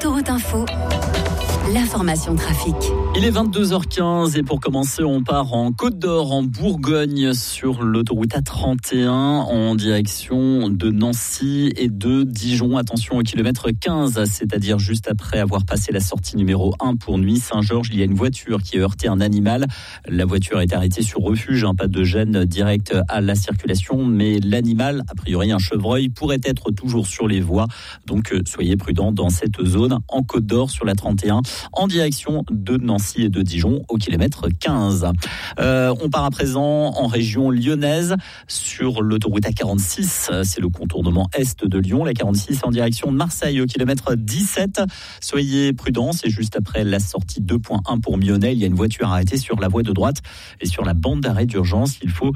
Autoroute Info, l'information trafic. Il est 22h15 et pour commencer, on part en Côte d'Or, en Bourgogne, sur l'autoroute A31 en direction de Nancy et de Dijon. Attention au kilomètre 15, c'est-à-dire juste après avoir passé la sortie numéro 1 pour Nuit-Saint-Georges. Il y a une voiture qui a heurté un animal. La voiture est arrêtée sur refuge, pas de gêne direct à la circulation, mais l'animal, a priori un chevreuil, pourrait être toujours sur les voies. Donc soyez prudents dans cette zone en Côte d'Or sur la 31 en direction de Nancy et de Dijon au kilomètre 15. On part à présent en région lyonnaise sur l'autoroute A46. C'est le contournement est de Lyon. La 46 en direction de Marseille au kilomètre 17. Soyez prudents, c'est juste après la sortie 2.1 pour Mionnet. Il y a une voiture arrêtée sur la voie de droite et sur la bande d'arrêt d'urgence. Il faut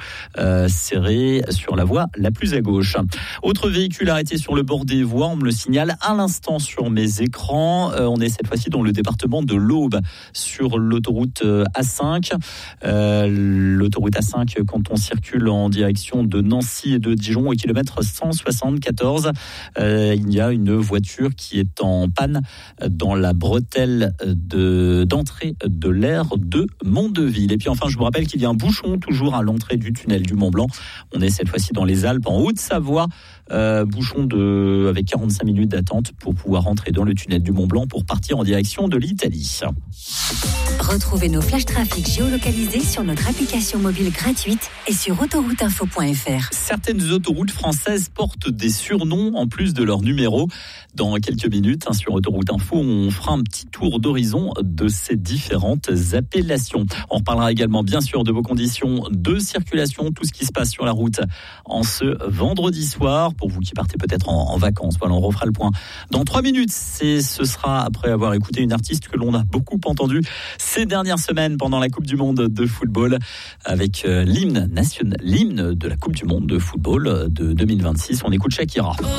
serrer sur la voie la plus à gauche. Autre véhicule arrêté sur le bord des voies, on me le signale à l'instant sur mes écrans. On est cette fois-ci dans le département de l'Aube, sur l'autoroute A5. L'autoroute A5, quand on circule en direction de Nancy et de Dijon au kilomètre 174, il y a une voiture qui est en panne dans la bretelle d'entrée de l'aire de Mondeville. Et puis enfin, je vous rappelle qu'il y a un bouchon toujours à l'entrée du tunnel du Mont-Blanc. On est cette fois-ci dans les Alpes, en Haute-Savoie. Bouchon avec 45 minutes d'attente pour pouvoir entrer dans le tunnel du Mont-Blanc pour partir en direction de l'Italie. Retrouvez nos flashs trafic géolocalisés sur notre application mobile gratuite et sur autorouteinfo.fr. Certaines autoroutes françaises portent des surnoms en plus de leur numéro. Dans quelques minutes, sur Autoroute Info, on fera un petit tour d'horizon de ces différentes appellations. On reparlera également bien sûr de vos conditions de circulation, tout ce qui se passe sur la route en ce vendredi soir. Pour vous qui partez peut-être en vacances, voilà, on refera le point dans 3 minutes. Ce sera après avoir écouté une artiste que l'on a beaucoup entendue ces dernières semaines pendant la Coupe du Monde de football, avec l'hymne de la Coupe du Monde de football de 2026. On écoute Shakira.